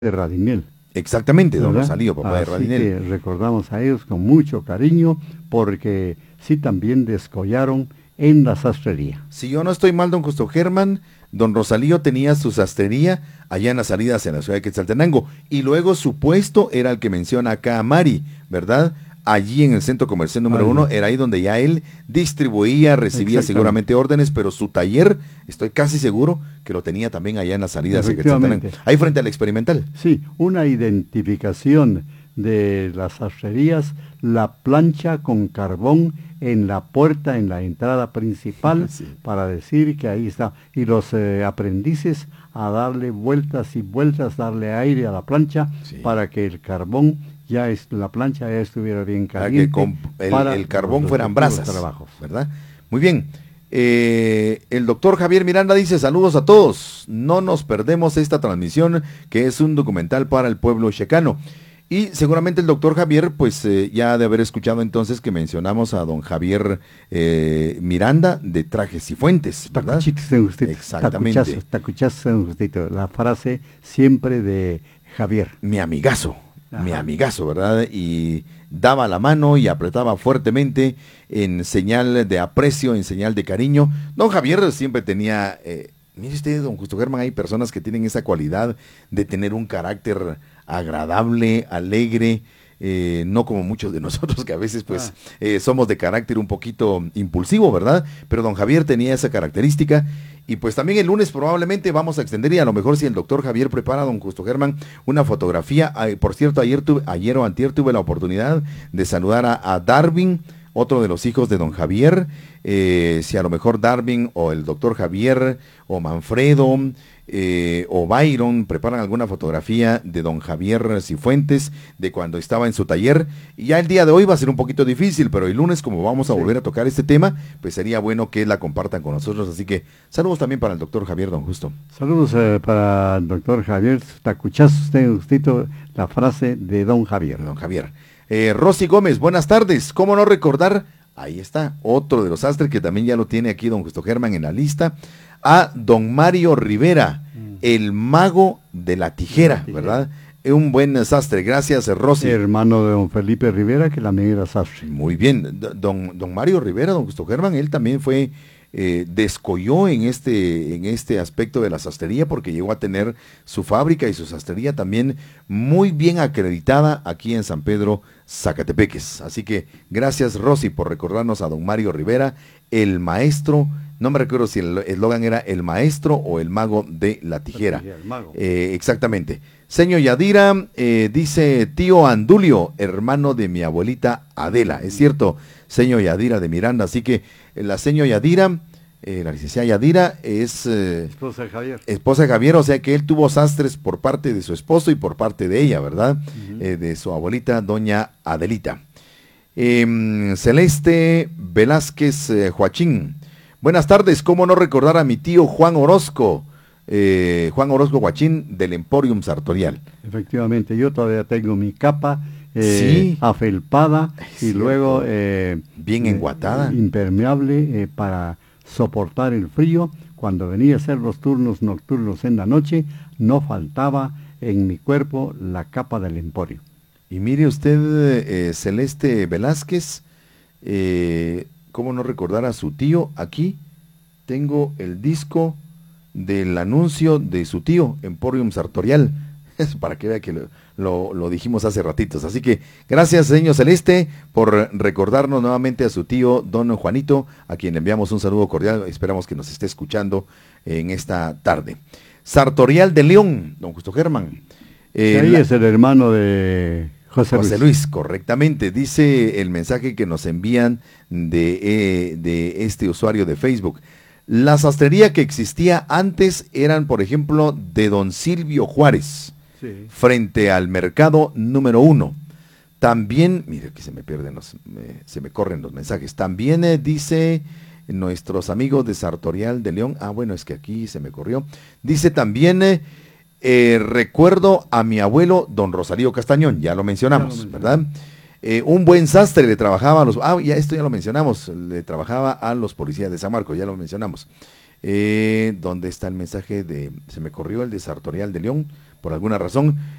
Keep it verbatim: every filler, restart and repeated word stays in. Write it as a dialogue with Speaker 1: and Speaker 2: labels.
Speaker 1: de Radinel.
Speaker 2: Exactamente, don
Speaker 1: ¿verdad?
Speaker 2: Rosalío, papá
Speaker 1: Así
Speaker 2: de Radinel.
Speaker 1: que recordamos a ellos con mucho cariño, porque sí también descollaron en la sastrería.
Speaker 2: Si yo no estoy mal, don Justo Germán, don Rosalío tenía su sastrería allá en las salidas en la ciudad de Quetzaltenango, y luego su puesto era el que menciona acá a Mari, ¿verdad? Allí en el centro comercial número
Speaker 1: Ahí.
Speaker 2: uno, era ahí donde ya él distribuía, recibía
Speaker 1: Exactamente.
Speaker 2: seguramente órdenes, pero su taller, estoy casi seguro que lo tenía también allá en las salidas de
Speaker 1: Efectivamente.
Speaker 2: Quetzaltenango, ahí frente al Experimental.
Speaker 1: Sí, una identificación de las sastrerías, la plancha con carbón en la puerta, en la entrada principal,
Speaker 2: Sí.
Speaker 1: para decir que ahí está. Y los eh, aprendices a darle vueltas y vueltas, darle aire a la plancha,
Speaker 2: Sí.
Speaker 1: para que el carbón, ya es, la plancha ya estuviera bien
Speaker 2: Para
Speaker 1: caliente.
Speaker 2: que con el,
Speaker 1: para
Speaker 2: el carbón
Speaker 1: los
Speaker 2: fueran
Speaker 1: respectivos
Speaker 2: brasas,
Speaker 1: trabajos.
Speaker 2: ¿verdad? Muy bien. Eh, el doctor Javier Miranda dice: saludos a todos, no nos perdemos esta transmisión, que es un documental para el pueblo checano. Y seguramente el doctor Javier, pues eh, ya ha de haber escuchado entonces que mencionamos a don Javier eh, Miranda de Trajes y Fuentes, ¿verdad?
Speaker 1: Tacuchitos en justito,
Speaker 2: Exactamente.
Speaker 1: tacuchazos, tacuchazos en justito, la frase siempre de Javier.
Speaker 2: Mi amigazo,
Speaker 1: Ajá.
Speaker 2: mi amigazo, ¿verdad? Y daba la mano y apretaba fuertemente en señal de aprecio, en señal de cariño. Don Javier siempre tenía, eh, mire usted, don Justo Germán, hay personas que tienen esa cualidad de tener un carácter agradable, alegre, eh, no como muchos de nosotros que a veces pues
Speaker 1: Ah.
Speaker 2: eh, somos de carácter un poquito impulsivo, ¿verdad? Pero don Javier tenía esa característica. Y pues también el lunes probablemente vamos a extender, y a lo mejor si el doctor Javier prepara, don Justo Germán, una fotografía. Ay, por cierto, ayer, tuve, ayer o antier tuve la oportunidad de saludar a, a Darwin, otro de los hijos de don Javier. Eh, si a lo mejor Darwin o el doctor Javier o Manfredo eh, o Byron preparan alguna fotografía de don Javier Cifuentes de cuando estaba en su taller. Y ya el día de hoy va a ser un poquito difícil, pero el lunes, como vamos a
Speaker 1: Sí.
Speaker 2: volver a tocar este tema, pues sería bueno que la compartan con nosotros. Así que saludos también para el doctor Javier, don Justo.
Speaker 1: Saludos eh, para el doctor Javier, tacuchazos en justito, la frase de don Javier.
Speaker 2: Don Javier. Eh, Rosy Gómez, buenas tardes. ¿Cómo no recordar? Ahí está, otro de los astres que también ya lo tiene aquí don Justo Germán en la lista. A don Mario Rivera, mm. el mago de la tijera, la tijera. ¿verdad? Es un buen sastre. Gracias, Rosy.
Speaker 1: Hermano de don Felipe Rivera, que también era sastre.
Speaker 2: Muy bien. Don, don Mario Rivera, don Justo Germán, él también fue... Eh, descolló en este, en este aspecto de la sastrería, porque llegó a tener su fábrica y su sastrería también muy bien acreditada aquí en San Pedro, Zacatepeques. Así que gracias, Rosy, por recordarnos a don Mario Rivera, el maestro. No me recuerdo si el eslogan era el maestro o el mago de la tijera.
Speaker 1: La tijera, el mago.
Speaker 2: Eh, exactamente. Señor Yadira, eh, dice tío Andulio, hermano de mi abuelita Adela. Es cierto, señor Yadira de Miranda. Así que eh, la señor Yadira, eh, la licenciada Yadira, es eh,
Speaker 1: esposa de Javier.
Speaker 2: Esposa de Javier, o sea que él tuvo sastres por parte de su esposo y por parte de ella, ¿verdad? Uh-huh. eh, de su abuelita, doña Adelita. Eh, Celeste Velázquez eh, Joachín. Buenas tardes, ¿cómo no recordar a mi tío Juan Orozco? Eh, Juan Orozco Guachín del Emporium Sartorial.
Speaker 1: Efectivamente, yo todavía tengo mi capa eh,
Speaker 2: sí.
Speaker 1: afelpada
Speaker 2: es
Speaker 1: y
Speaker 2: cierto.
Speaker 1: luego eh,
Speaker 2: bien enguatada,
Speaker 1: eh, impermeable eh, para soportar el frío. Cuando venía a hacer los turnos nocturnos en la noche, no faltaba en mi cuerpo la capa del Emporio.
Speaker 2: Y mire usted, eh, Celeste Velázquez, eh, cómo no recordar a su tío. Aquí tengo el disco del anuncio de su tío, Emporium Sartorial, es para que vea que lo, lo, lo dijimos hace ratitos. Así que gracias, señor Celeste, por recordarnos nuevamente a su tío, don Juanito, a quien le enviamos un saludo cordial. Esperamos que nos esté escuchando en esta tarde. Sartorial de León, don Justo Germán.
Speaker 1: Eh, ahí la... es el hermano de José,
Speaker 2: José Luis. Luis, correctamente. Dice el mensaje que nos envían de, eh, de este usuario de Facebook. La sastrería que existía antes eran, por ejemplo, de don Silvio Juárez, sí. frente al mercado número uno. También, mire, aquí se me pierden los, me, se me corren los mensajes. También eh, dice nuestros amigos de Sartorial de León. Ah, bueno, es que aquí se me corrió. Dice también, eh, eh, recuerdo a mi abuelo, don Rosalío Castañón, ya lo mencionamos, ya lo ¿verdad? Eh, un buen sastre le trabajaba a los, ah, ya esto ya lo mencionamos, le trabajaba a los policías de San Marcos, ya lo mencionamos. Eh, ¿Dónde está el mensaje de, se me corrió el de Sartorial de León, por alguna razón?